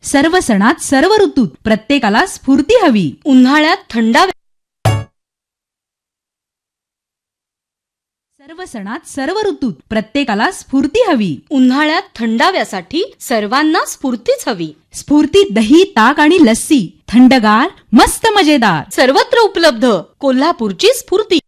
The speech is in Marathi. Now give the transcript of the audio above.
सर्व सणात सर्व ऋतूत प्रत्येकाला स्फूर्ती हवी. उन्हाळ्यात थंडाव्या सर्व सणात सर्व ऋतूत प्रत्येकाला स्फूर्ती हवी. उन्हाळ्यात थंडाव्यासाठी सर्वांना स्फूर्तीच हवी. स्फूर्ती दही, ताक आणि लस्सी थंडगार मस्त मजेदार सर्वत्र उपलब्ध कोल्हापूरची स्फूर्ती.